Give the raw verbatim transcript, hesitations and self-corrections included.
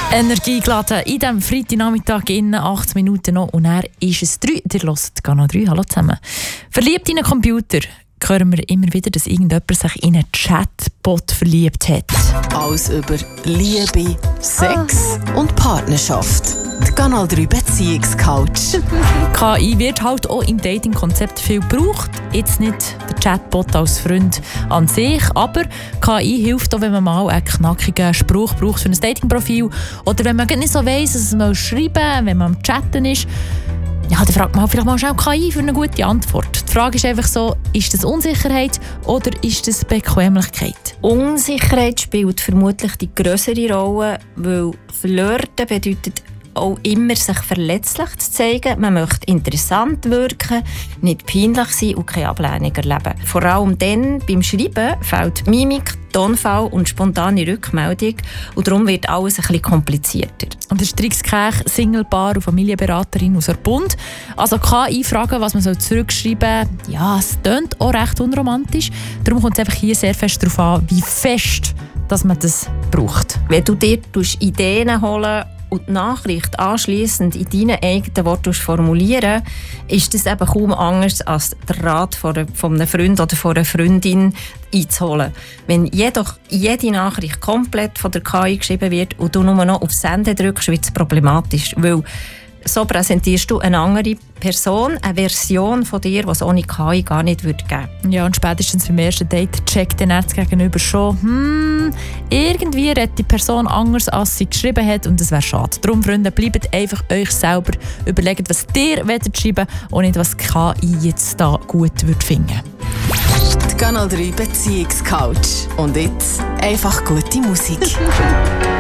Energiegeladen in diesem Freitagnachmittag in achtzig Minuten noch und dann ist es drei. Ihr hört Kanal drei. Hallo zusammen. Verliebt in einen Computer hören wir immer wieder, dass irgendjemand sich in einen Chatbot verliebt hat. Alles über Liebe, Sex ah. und Partnerschaft. Die Kanal drei Beziehungscoach. K I wird halt auch im Dating-Konzept viel gebraucht. Jetzt nicht der Chatbot als Freund an sich, aber K I hilft auch, wenn man mal einen knackigen Spruch braucht für ein Dating-Profil oder wenn man nicht so weiss, dass man schreiben, wenn man am Chatten ist. Ja, dann fragt man halt vielleicht mal schnell K I für eine gute Antwort. Die Frage ist einfach so, ist das Unsicherheit oder ist das Bequemlichkeit? Unsicherheit spielt vermutlich die grössere Rolle, weil Flirten bedeutet auch immer, sich verletzlich zu zeigen. Man möchte interessant wirken, nicht peinlich sein und keine Ablehnung erleben. Vor allem dann, beim Schreiben, fehlt Mimik, Tonfall und spontane Rückmeldung und darum wird alles ein bisschen komplizierter. Und der Strix Käch, Singlepaar und Familienberaterin aus Erbund. Also K I fragen, was man zurückschreiben soll. Ja, es klingt auch recht unromantisch. Darum kommt es einfach hier sehr fest darauf an, wie fest dass man das braucht. Wenn du dir Ideen holen und die Nachricht anschliessend in deinen eigenen Worten formulieren, ist das eben kaum anders als der Rat von einem Freund oder von einer Freundin einzuholen. Wenn jedoch jede Nachricht komplett von der K I geschrieben wird und du nur noch auf Senden drückst, wird es problematisch, weil so präsentierst du eine andere Person, eine Version von dir, die es ohne K I gar nicht geben würde. Ja, und spätestens beim ersten Date checkt der Netz gegenüber schon, hm, irgendwie redet die Person anders, als sie geschrieben hat und das wäre schade. Darum, Freunde, bleibt einfach euch selber, überlegt, was ihr schreiben wollt und nicht, was K I jetzt da gut würde finden. Die Kanal drei Beziehungscoach. Und jetzt einfach gute Musik.